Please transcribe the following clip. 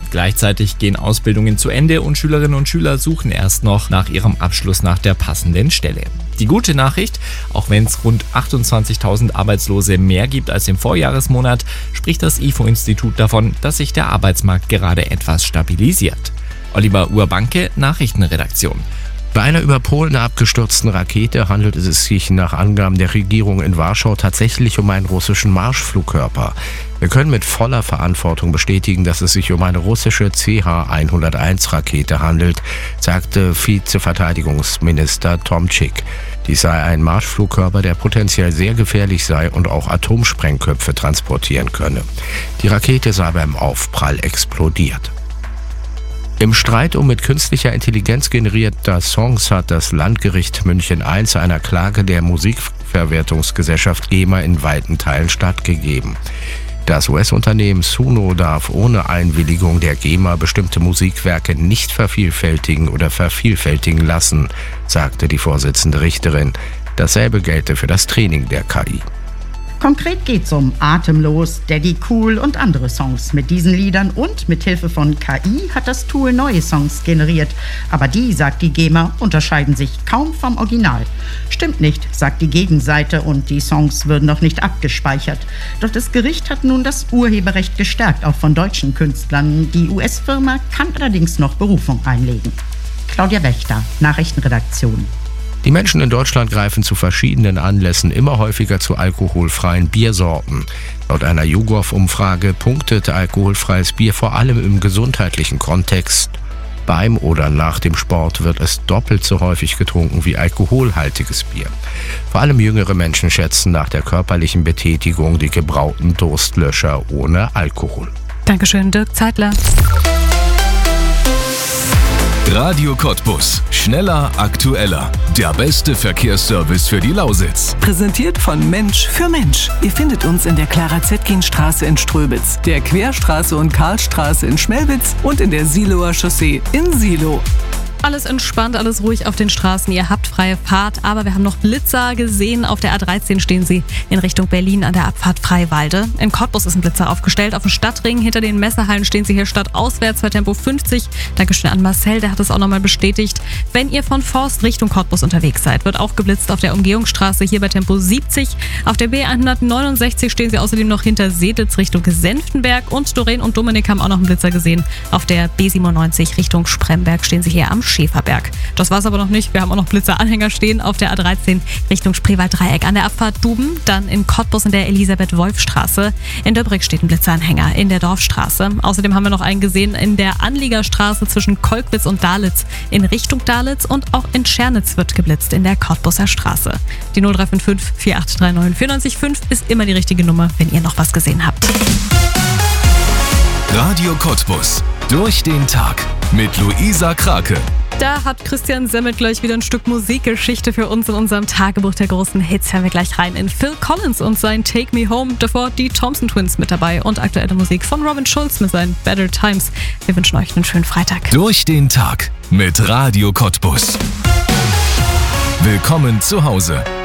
Gleichzeitig gehen Ausbildungen zu Ende und Schülerinnen und Schüler suchen erst noch nach ihrem Abschluss nach der passenden Stelle. Die gute Nachricht, auch wenn es rund 28.000 Arbeitslose mehr gibt als im Vorjahresmonat, spricht das IFO-Institut davon, dass sich der Arbeitsmarkt gerade etwas stabilisiert. Oliver Urbanke, Nachrichtenredaktion. Bei einer über Polen abgestürzten Rakete handelt es sich nach Angaben der Regierung in Warschau tatsächlich um einen russischen Marschflugkörper. Wir können mit voller Verantwortung bestätigen, dass es sich um eine russische CH-101-Rakete handelt, sagte Vizeverteidigungsminister Tomczyk. Dies sei ein Marschflugkörper, der potenziell sehr gefährlich sei und auch Atomsprengköpfe transportieren könne. Die Rakete sei beim Aufprall explodiert. Im Streit um mit künstlicher Intelligenz generierter Songs hat das Landgericht München I einer Klage der Musikverwertungsgesellschaft GEMA in weiten Teilen stattgegeben. Das US-Unternehmen Suno darf ohne Einwilligung der GEMA bestimmte Musikwerke nicht vervielfältigen oder vervielfältigen lassen, sagte die Vorsitzende Richterin. Dasselbe gelte für das Training der KI. Konkret geht's um Atemlos, Daddy Cool und andere Songs. Mit diesen Liedern und mit Hilfe von KI hat das Tool neue Songs generiert. Aber die, sagt die GEMA, unterscheiden sich kaum vom Original. Stimmt nicht, sagt die Gegenseite, und die Songs würden noch nicht abgespeichert. Doch das Gericht hat nun das Urheberrecht gestärkt, auch von deutschen Künstlern. Die US-Firma kann allerdings noch Berufung einlegen. Claudia Wächter, Nachrichtenredaktion. Die Menschen in Deutschland greifen zu verschiedenen Anlässen immer häufiger zu alkoholfreien Biersorten. Laut einer YouGov-Umfrage punktet alkoholfreies Bier vor allem im gesundheitlichen Kontext. Beim oder nach dem Sport wird es doppelt so häufig getrunken wie alkoholhaltiges Bier. Vor allem jüngere Menschen schätzen nach der körperlichen Betätigung die gebrauten Durstlöscher ohne Alkohol. Dankeschön, Dirk Zeitler. Radio Cottbus. Schneller, aktueller. Der beste Verkehrsservice für die Lausitz. Präsentiert von Mensch für Mensch. Ihr findet uns in der Clara-Zetkin-Straße in Ströbitz, der Querstraße und Karlstraße in Schmelwitz und in der Siloer Chaussee in Silo. Alles entspannt, alles ruhig auf den Straßen. Ihr habt freie Fahrt, aber wir haben noch Blitzer gesehen. Auf der A13 stehen sie in Richtung Berlin an der Abfahrt Freiwalde. In Cottbus ist ein Blitzer aufgestellt. Auf dem Stadtring hinter den Messehallen stehen sie hier stadtauswärts bei Tempo 50. Dankeschön an Marcel, der hat es auch nochmal bestätigt. Wenn ihr von Forst Richtung Cottbus unterwegs seid, wird auch geblitzt auf der Umgehungsstraße hier bei Tempo 70. Auf der B169 stehen sie außerdem noch hinter Sedlitz Richtung Senftenberg. Und Doreen und Dominik haben auch noch einen Blitzer gesehen. Auf der B97 Richtung Spremberg stehen sie hier am Schäferberg. Das war's aber noch nicht. Wir haben auch noch Blitzeranhänger stehen auf der A13 Richtung Spreewald-Dreieck an der Abfahrt Duben, dann in Cottbus in der Elisabeth-Wolf-Straße. In Döbrig steht ein Blitzeranhänger in der Dorfstraße. Außerdem haben wir noch einen gesehen in der Anliegerstraße zwischen Kolkwitz und Dalitz in Richtung Dalitz, und auch in Schernitz wird geblitzt in der Cottbuser Straße. Die 0355 4839 94,5 ist immer die richtige Nummer, wenn ihr noch was gesehen habt. Radio Cottbus. Durch den Tag mit Luisa Krake. Da hat Christian Semmelt gleich wieder ein Stück Musikgeschichte für uns in unserem Tagebuch der großen Hits. Hören wir gleich rein in Phil Collins und sein Take Me Home. Davor die Thompson Twins mit dabei und aktuelle Musik von Robin Schulz mit seinen Better Times. Wir wünschen euch einen schönen Freitag. Durch den Tag mit Radio Cottbus. Willkommen zu Hause.